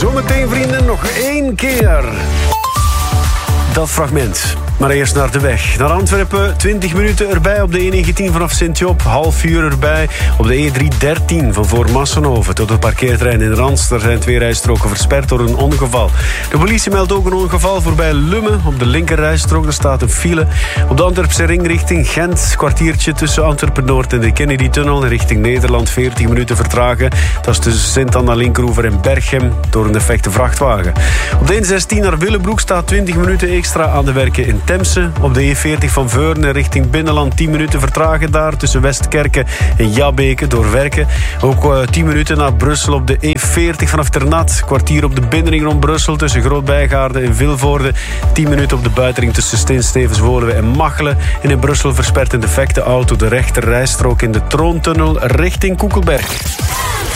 Zometeen, vrienden, nog 1 keer dat fragment. Maar eerst naar de weg. Naar Antwerpen, 20 minuten erbij op de E19 vanaf Sint-Job. Half uur erbij op de E313 van voor Massenhoven tot het parkeerterrein in Rans. Daar zijn 2 rijstroken versperd door een ongeval. De politie meldt ook een ongeval voorbij Lummen. Op de linkerrijstrook daar staat een file. Op de Antwerpse ring richting Gent. Kwartiertje tussen Antwerpen-Noord en de Kennedy-tunnel. Richting Nederland 40 minuten vertragen. Dat is tussen Sint-Anna-Linkeroever en Berchem door een defecte vrachtwagen. Op de N16 naar Willebroek staat 20 minuten extra aan de werken in Temse. Op de E40 van Veurne richting Binnenland 10 minuten vertragen daar tussen Westkerken en Jabbeke door werken. Ook 10 minuten naar Brussel op de E40 vanaf Ternat. Kwartier op de binnenring rond Brussel tussen Groot-Bijgaarden en Vilvoorde. 10 minuten op de buitenring tussen Steenstevens-Woluwe en Machelen. En in Brussel verspert een defecte auto de rechter rijstrook in de Troontunnel richting Koekelberg.